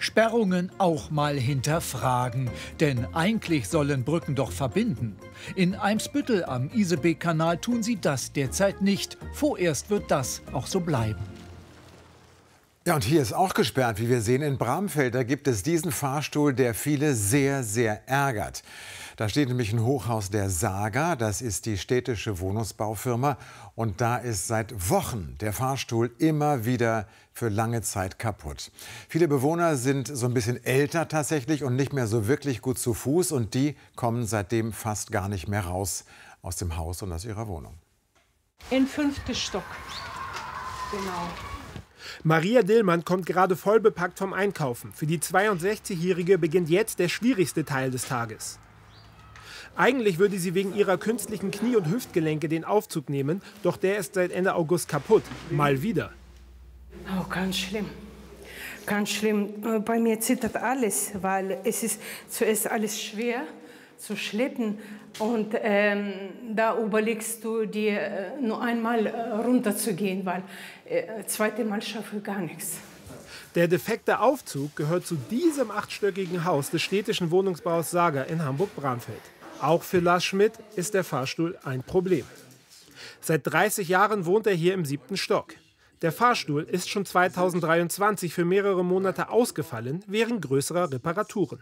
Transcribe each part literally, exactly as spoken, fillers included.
Sperrungen auch mal hinterfragen. Denn eigentlich sollen Brücken doch verbinden. In Eimsbüttel am Isebeek-Kanal tun sie das derzeit nicht. Vorerst wird das auch so bleiben. Ja, und hier ist auch gesperrt, wie wir sehen, in Bramfeld. Da gibt es diesen Fahrstuhl, der viele sehr, sehr ärgert. Da steht nämlich ein Hochhaus der Saga, das ist die städtische Wohnungsbaufirma. Und da ist seit Wochen der Fahrstuhl immer wieder für lange Zeit kaputt. Viele Bewohner sind so ein bisschen älter tatsächlich und nicht mehr so wirklich gut zu Fuß. Und die kommen seitdem fast gar nicht mehr raus aus dem Haus und aus ihrer Wohnung. Im fünften Stock, genau. Maria Dillmann kommt gerade voll bepackt vom Einkaufen. Für die zweiundsechzigjährige beginnt jetzt der schwierigste Teil des Tages. Eigentlich würde sie wegen ihrer künstlichen Knie- und Hüftgelenke den Aufzug nehmen, doch der ist seit Ende August kaputt. Mal wieder. Oh, ganz schlimm. Ganz schlimm. Bei mir zittert alles, weil es ist zuerst alles schwer zu schleppen. Und ähm, da überlegst du dir, äh, nur einmal äh, runterzugehen, weil äh, zweite Mal schaffe ich gar nichts. Der defekte Aufzug gehört zu diesem achtstöckigen Haus des städtischen Wohnungsbaus Saga in Hamburg-Bramfeld. Auch für Lars Schmidt ist der Fahrstuhl ein Problem. Seit dreißig Jahren wohnt er hier im siebten Stock. Der Fahrstuhl ist schon zweitausenddreiundzwanzig für mehrere Monate ausgefallen, wegen größerer Reparaturen.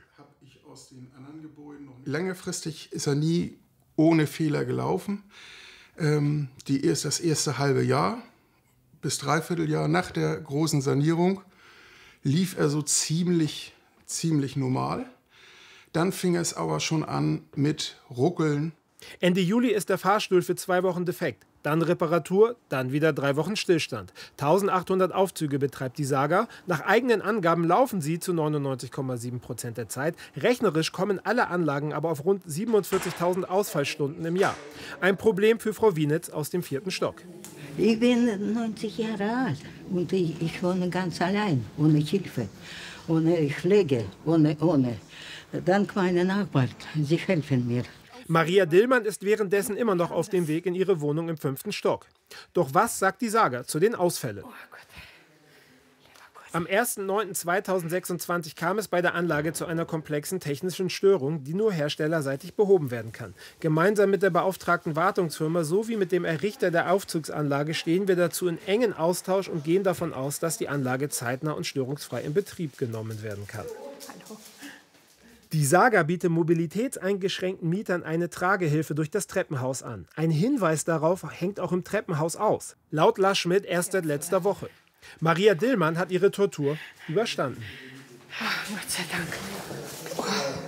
Längerfristig ist er nie ohne Fehler gelaufen. Ähm, die erst das erste halbe Jahr bis dreiviertel Jahr nach der großen Sanierung lief er so ziemlich, ziemlich normal. Dann fing es aber schon an mit Ruckeln. Ende Juli ist der Fahrstuhl für zwei Wochen defekt. Dann Reparatur, dann wieder drei Wochen Stillstand. eintausendachthundert Aufzüge betreibt die Saga. Nach eigenen Angaben laufen sie zu neunundneunzig Komma sieben Prozent der Zeit. Rechnerisch kommen alle Anlagen aber auf rund siebenundvierzigtausend Ausfallstunden im Jahr. Ein Problem für Frau Wienitz aus dem vierten Stock. Ich bin neunzig Jahre alt und ich, ich wohne ganz allein, ohne Hilfe, ohne Pflege, ohne, ohne. Dank meiner Nachbarn, sie helfen mir. Maria Dillmann ist währenddessen immer noch auf dem Weg in ihre Wohnung im fünften Stock. Doch was sagt die Saga zu den Ausfällen? Am ersten neunten zweitausendsechsundzwanzig kam es bei der Anlage zu einer komplexen technischen Störung, die nur herstellerseitig behoben werden kann. Gemeinsam mit der beauftragten Wartungsfirma sowie mit dem Errichter der Aufzugsanlage stehen wir dazu in engen Austausch und gehen davon aus, dass die Anlage zeitnah und störungsfrei in Betrieb genommen werden kann. Hallo. Die Saga bietet mobilitätseingeschränkten Mietern eine Tragehilfe durch das Treppenhaus an. Ein Hinweis darauf hängt auch im Treppenhaus aus. Laut Lars Schmidt erst seit letzter Woche. Maria Dillmann hat ihre Tortur überstanden. Oh, Gott sei Dank. Oh.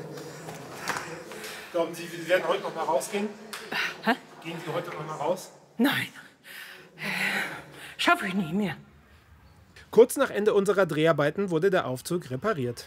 Glauben Sie, Sie werden heute noch mal rausgehen? Hä? Gehen Sie heute noch mal raus? Nein, schaffe ich nicht mehr. Kurz nach Ende unserer Dreharbeiten wurde der Aufzug repariert.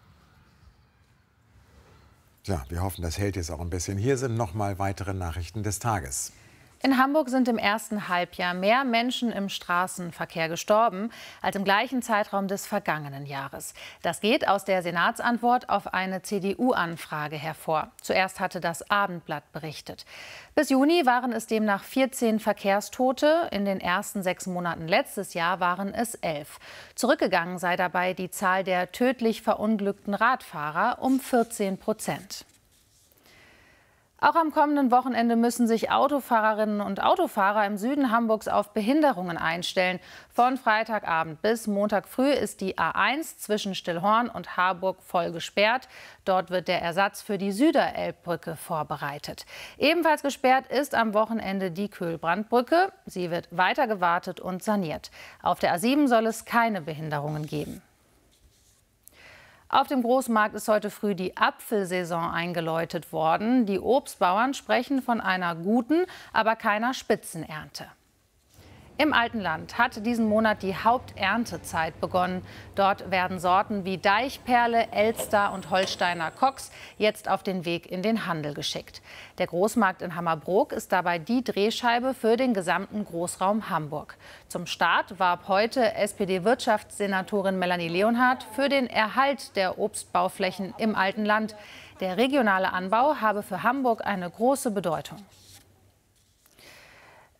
Ja, wir hoffen, das hält jetzt auch ein bisschen. Hier sind noch mal weitere Nachrichten des Tages. In Hamburg sind im ersten Halbjahr mehr Menschen im Straßenverkehr gestorben als im gleichen Zeitraum des vergangenen Jahres. Das geht aus der Senatsantwort auf eine C D U-Anfrage hervor. Zuerst hatte das Abendblatt berichtet. Bis Juni waren es demnach vierzehn Verkehrstote. In den ersten sechs Monaten letztes Jahr waren es elf. Zurückgegangen sei dabei die Zahl der tödlich verunglückten Radfahrer um vierzehn Prozent. Auch am kommenden Wochenende müssen sich Autofahrerinnen und Autofahrer im Süden Hamburgs auf Behinderungen einstellen. Von Freitagabend bis Montag früh ist die A eins zwischen Stillhorn und Harburg voll gesperrt. Dort wird der Ersatz für die Süderelbbrücke vorbereitet. Ebenfalls gesperrt ist am Wochenende die Köhlbrandbrücke. Sie wird weiter gewartet und saniert. Auf der A sieben soll es keine Behinderungen geben. Auf dem Großmarkt ist heute früh die Apfelsaison eingeläutet worden. Die Obstbauern sprechen von einer guten, aber keiner Spitzenernte. Im Altenland hat diesen Monat die Haupterntezeit begonnen. Dort werden Sorten wie Deichperle, Elster und Holsteiner Cox jetzt auf den Weg in den Handel geschickt. Der Großmarkt in Hammerbrook ist dabei die Drehscheibe für den gesamten Großraum Hamburg. Zum Start warb heute S P D-Wirtschaftssenatorin Melanie Leonhardt für den Erhalt der Obstbauflächen im Altenland. Der regionale Anbau habe für Hamburg eine große Bedeutung.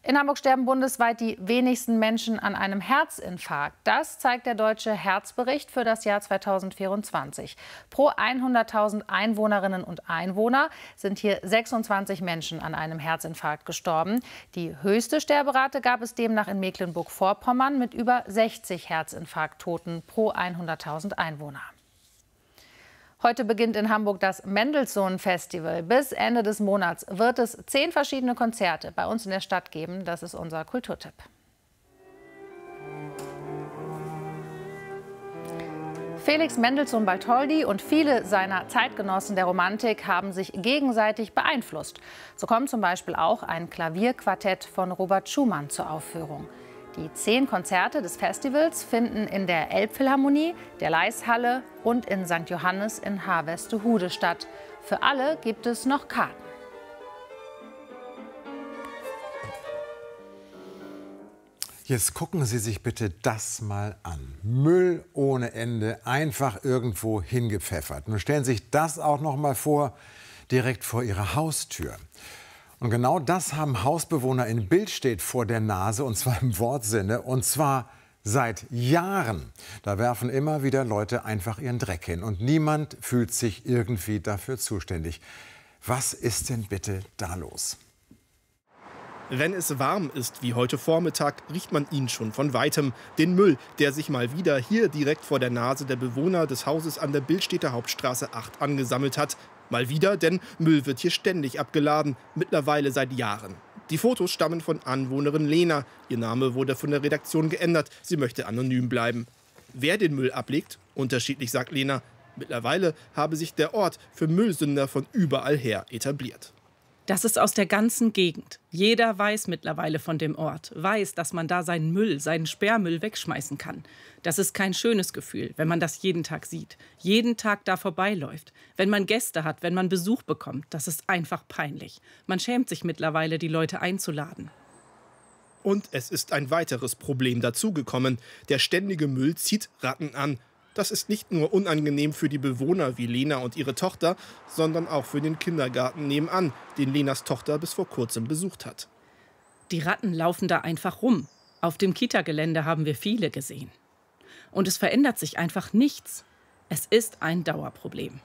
In Hamburg sterben bundesweit die wenigsten Menschen an einem Herzinfarkt. Das zeigt der Deutsche Herzbericht für das Jahr zweitausendvierundzwanzig. Pro hunderttausend Einwohnerinnen und Einwohner sind hier sechsundzwanzig Menschen an einem Herzinfarkt gestorben. Die höchste Sterberate gab es demnach in Mecklenburg-Vorpommern mit über sechzig Herzinfarkttoten pro hunderttausend Einwohner. Heute beginnt in Hamburg das Mendelssohn-Festival. Bis Ende des Monats wird es zehn verschiedene Konzerte bei uns in der Stadt geben. Das ist unser Kulturtipp. Felix Mendelssohn-Bartholdy und viele seiner Zeitgenossen der Romantik haben sich gegenseitig beeinflusst. So kommt zum Beispiel auch ein Klavierquartett von Robert Schumann zur Aufführung. Die zehn Konzerte des Festivals finden in der Elbphilharmonie, der Laishalle und in Sankt Johannes in Harvestehude statt. Für alle gibt es noch Karten. Jetzt gucken Sie sich bitte das mal an. Müll ohne Ende, einfach irgendwo hingepfeffert. Nun stellen Sie sich das auch noch mal vor, direkt vor Ihrer Haustür. Und genau das haben Hausbewohner in Billstedt vor der Nase, und zwar im Wortsinne, und zwar seit Jahren. Da werfen immer wieder Leute einfach ihren Dreck hin und niemand fühlt sich irgendwie dafür zuständig. Was ist denn bitte da los? Wenn es warm ist wie heute Vormittag, riecht man ihn schon von Weitem. Den Müll, der sich mal wieder hier direkt vor der Nase der Bewohner des Hauses an der Billstedter Hauptstraße acht angesammelt hat. Mal wieder, denn Müll wird hier ständig abgeladen, mittlerweile seit Jahren. Die Fotos stammen von Anwohnerin Lena. Ihr Name wurde von der Redaktion geändert. Sie möchte anonym bleiben. Wer den Müll ablegt? Unterschiedlich, sagt Lena. Mittlerweile habe sich der Ort für Müllsünder von überall her etabliert. Das ist aus der ganzen Gegend. Jeder weiß mittlerweile von dem Ort, weiß, dass man da seinen Müll, seinen Sperrmüll wegschmeißen kann. Das ist kein schönes Gefühl, wenn man das jeden Tag sieht, jeden Tag da vorbeiläuft. Wenn man Gäste hat, wenn man Besuch bekommt, das ist einfach peinlich. Man schämt sich mittlerweile, die Leute einzuladen. Und es ist ein weiteres Problem dazugekommen. Der ständige Müll zieht Ratten an. Das ist nicht nur unangenehm für die Bewohner wie Lena und ihre Tochter, sondern auch für den Kindergarten nebenan, den Lenas Tochter bis vor kurzem besucht hat. Die Ratten laufen da einfach rum. Auf dem Kita-Gelände haben wir viele gesehen. Und es verändert sich einfach nichts. Es ist ein Dauerproblem.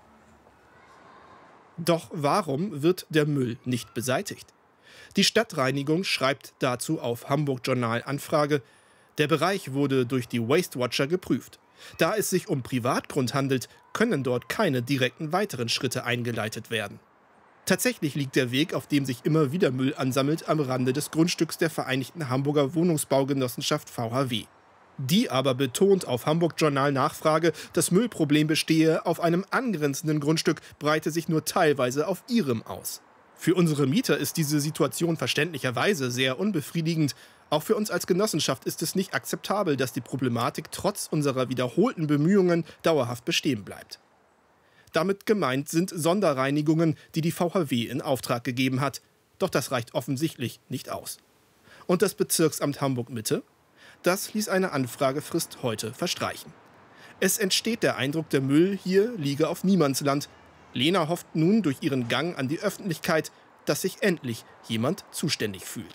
Doch warum wird der Müll nicht beseitigt? Die Stadtreinigung schreibt dazu auf Hamburg Journal Anfrage. Der Bereich wurde durch die Waste Watcher geprüft. Da es sich um Privatgrund handelt, können dort keine direkten weiteren Schritte eingeleitet werden. Tatsächlich liegt der Weg, auf dem sich immer wieder Müll ansammelt, am Rande des Grundstücks der Vereinigten Hamburger Wohnungsbaugenossenschaft V H W. Die aber betont auf Hamburg Journal Nachfrage, das Müllproblem bestehe auf einem angrenzenden Grundstück, breite sich nur teilweise auf ihrem aus. Für unsere Mieter ist diese Situation verständlicherweise sehr unbefriedigend. Auch für uns als Genossenschaft ist es nicht akzeptabel, dass die Problematik trotz unserer wiederholten Bemühungen dauerhaft bestehen bleibt. Damit gemeint sind Sonderreinigungen, die die V H W in Auftrag gegeben hat. Doch das reicht offensichtlich nicht aus. Und das Bezirksamt Hamburg-Mitte? Das ließ eine Anfragefrist heute verstreichen. Es entsteht der Eindruck, der Müll hier liege auf Niemandsland. Lena hofft nun durch ihren Gang an die Öffentlichkeit, dass sich endlich jemand zuständig fühlt.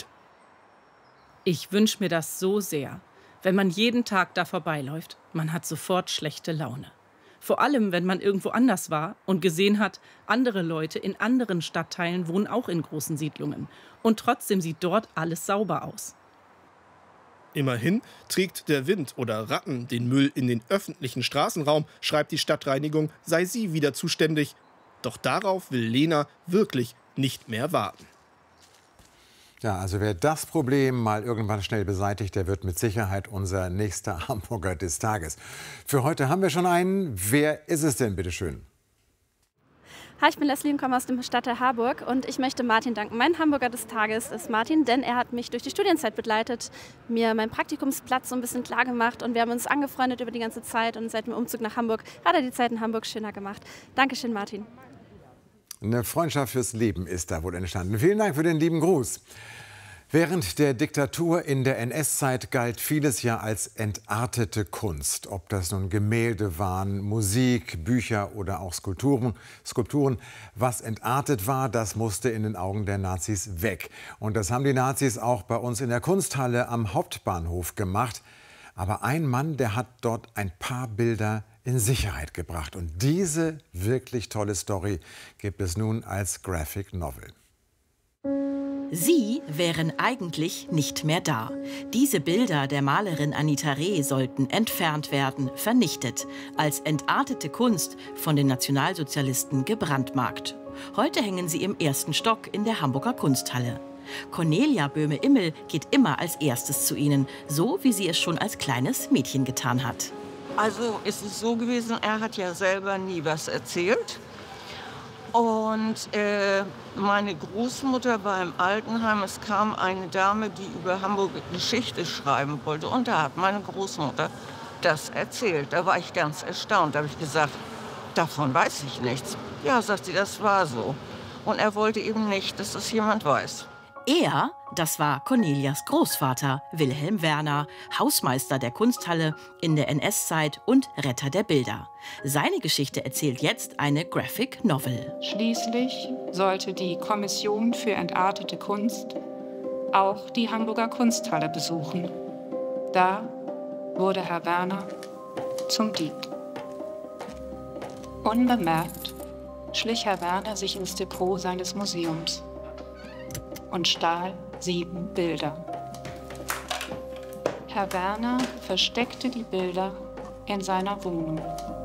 Ich wünsche mir das so sehr. Wenn man jeden Tag da vorbeiläuft, man hat sofort schlechte Laune. Vor allem, wenn man irgendwo anders war und gesehen hat, andere Leute in anderen Stadtteilen wohnen auch in großen Siedlungen. Und trotzdem sieht dort alles sauber aus. Immerhin trägt der Wind oder Ratten den Müll in den öffentlichen Straßenraum, schreibt die Stadtreinigung, sei sie wieder zuständig. Doch darauf will Lena wirklich nicht mehr warten. Ja, also wer das Problem mal irgendwann schnell beseitigt, der wird mit Sicherheit unser nächster Hamburger des Tages. Für heute haben wir schon einen. Wer ist es denn, bitteschön? Hi, ich bin Leslie und komme aus dem Stadtteil Harburg und ich möchte Martin danken. Mein Hamburger des Tages ist Martin, denn er hat mich durch die Studienzeit begleitet, mir meinen Praktikumsplatz so ein bisschen klar gemacht und wir haben uns angefreundet über die ganze Zeit und seit dem Umzug nach Hamburg hat er die Zeit in Hamburg schöner gemacht. Dankeschön, Martin. Eine Freundschaft fürs Leben ist da wohl entstanden. Vielen Dank für den lieben Gruß. Während der Diktatur in der N S-Zeit galt vieles ja als entartete Kunst. Ob das nun Gemälde waren, Musik, Bücher oder auch Skulpturen. Skulpturen. Was entartet war, das musste in den Augen der Nazis weg. Und das haben die Nazis auch bei uns in der Kunsthalle am Hauptbahnhof gemacht. Aber ein Mann, der hat dort ein paar Bilder in Sicherheit gebracht. Und diese wirklich tolle Story gibt es nun als Graphic Novel. Sie wären eigentlich nicht mehr da. Diese Bilder der Malerin Anita Reh sollten entfernt werden, vernichtet, als entartete Kunst von den Nationalsozialisten gebrandmarkt. Heute hängen sie im ersten Stock in der Hamburger Kunsthalle. Cornelia Böhme-Immel geht immer als erstes zu ihnen, so wie sie es schon als kleines Mädchen getan hat. Also ist es so gewesen, er hat ja selber nie was erzählt. Und äh, meine Großmutter war im Altenheim. Es kam eine Dame, die über Hamburg Geschichte schreiben wollte. Und da hat meine Großmutter das erzählt. Da war ich ganz erstaunt. Da habe ich gesagt, davon weiß ich nichts. Ja, sagt sie, das war so. Und er wollte eben nicht, dass das jemand weiß. Er, das war Cornelias Großvater, Wilhelm Werner, Hausmeister der Kunsthalle in der N S-Zeit und Retter der Bilder. Seine Geschichte erzählt jetzt eine Graphic Novel. Schließlich sollte die Kommission für entartete Kunst auch die Hamburger Kunsthalle besuchen. Da wurde Herr Werner zum Dieb. Unbemerkt schlich Herr Werner sich ins Depot seines Museums und stahl sieben Bilder. Herr Werner versteckte die Bilder in seiner Wohnung.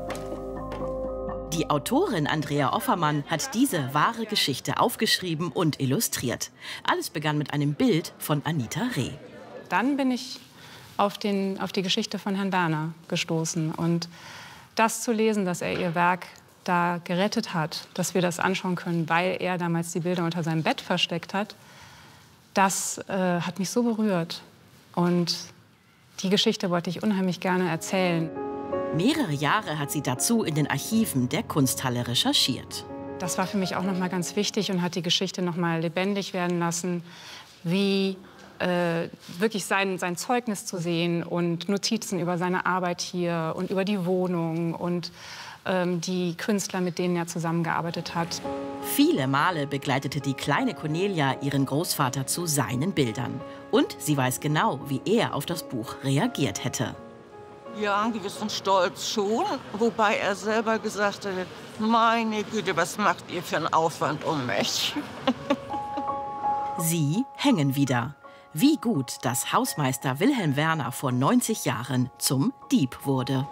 Die Autorin Andrea Offermann hat diese wahre Geschichte aufgeschrieben und illustriert. Alles begann mit einem Bild von Anita Reh. Dann bin ich auf, den, auf die Geschichte von Herrn Werner gestoßen. Und das zu lesen, dass er ihr Werk da gerettet hat, dass wir das anschauen können, weil er damals die Bilder unter seinem Bett versteckt hat, das äh, hat mich so berührt. Und die Geschichte wollte ich unheimlich gerne erzählen. Mehrere Jahre hat sie dazu in den Archiven der Kunsthalle recherchiert. Das war für mich auch noch mal ganz wichtig und hat die Geschichte noch mal lebendig werden lassen, wie äh, wirklich sein, sein Zeugnis zu sehen und Notizen über seine Arbeit hier und über die Wohnung und ähm, die Künstler, mit denen er zusammengearbeitet hat. Viele Male begleitete die kleine Cornelia ihren Großvater zu seinen Bildern. Und sie weiß genau, wie er auf das Buch reagiert hätte. Ja, einen gewissen Stolz schon, wobei er selber gesagt hat, meine Güte, was macht ihr für einen Aufwand um mich? Sie hängen wieder. Wie gut, dass Hausmeister Wilhelm Werner vor neunzig Jahren zum Dieb wurde.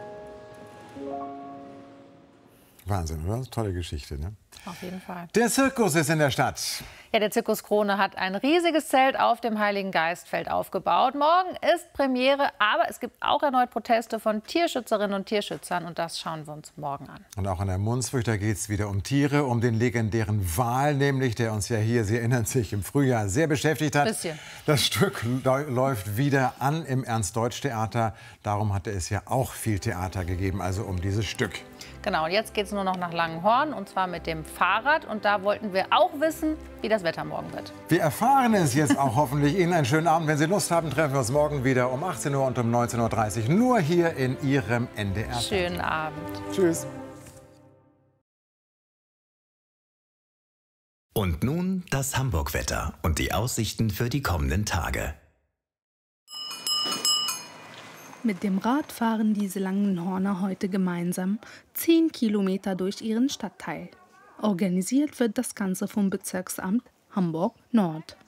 Wahnsinn, oder? Tolle Geschichte, ne? Auf jeden Fall. Der Zirkus ist in der Stadt. Ja, der Zirkus Krone hat ein riesiges Zelt auf dem Heiligen Geistfeld aufgebaut. Morgen ist Premiere, aber es gibt auch erneut Proteste von Tierschützerinnen und Tierschützern. Und das schauen wir uns morgen an. Und auch an der Munzburg geht es wieder um Tiere, um den legendären Wal, nämlich, der uns ja hier, Sie erinnern sich, im Frühjahr sehr beschäftigt hat. Bisschen. Das Stück läuft wieder an im Ernst-Deutsch-Theater. Darum hatte es ja auch viel Theater gegeben, also um dieses Stück. Genau, und jetzt geht es nur noch nach Langenhorn, und zwar mit dem Fahrrad. Und da wollten wir auch wissen, wie das Wetter morgen wird. Wir erfahren es jetzt auch hoffentlich. Ihnen einen schönen Abend. Wenn Sie Lust haben, treffen wir uns morgen wieder um achtzehn Uhr und um neunzehn Uhr dreißig. Nur hier in Ihrem N D R. Schönen Abend. Tschüss. Und nun das Hamburg-Wetter und die Aussichten für die kommenden Tage. Mit dem Rad fahren diese Langenhorner heute gemeinsam zehn Kilometer durch ihren Stadtteil. Organisiert wird das Ganze vom Bezirksamt Hamburg-Nord.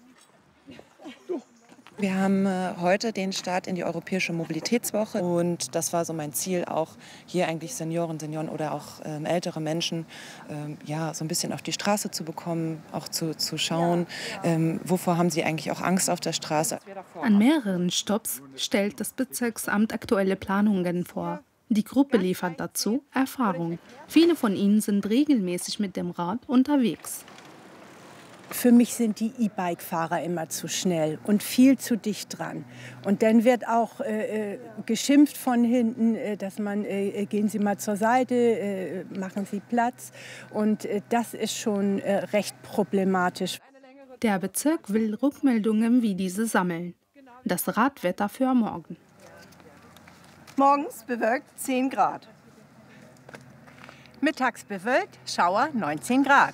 Wir haben äh, heute den Start in die Europäische Mobilitätswoche und das war so mein Ziel, auch hier eigentlich Senioren, Senioren oder auch ähm, ältere Menschen ähm, ja, so ein bisschen auf die Straße zu bekommen, auch zu, zu schauen, ähm, wovor haben sie eigentlich auch Angst auf der Straße. An mehreren Stopps stellt das Bezirksamt aktuelle Planungen vor. Die Gruppe liefert dazu Erfahrung. Viele von ihnen sind regelmäßig mit dem Rad unterwegs. Für mich sind die E-Bike-Fahrer immer zu schnell und viel zu dicht dran. Und dann wird auch äh, geschimpft von hinten, äh, dass man, äh, gehen Sie mal zur Seite, äh, machen Sie Platz. Und äh, das ist schon äh, recht problematisch. Der Bezirk will Rückmeldungen wie diese sammeln. Das Radwetter für morgen. Morgens bewölkt zehn Grad. Mittags bewölkt, Schauer neunzehn Grad.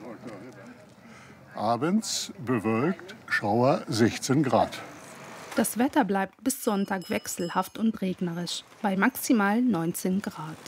Abends bewölkt, Schauer sechzehn Grad. Das Wetter bleibt bis Sonntag wechselhaft und regnerisch, bei maximal neunzehn Grad.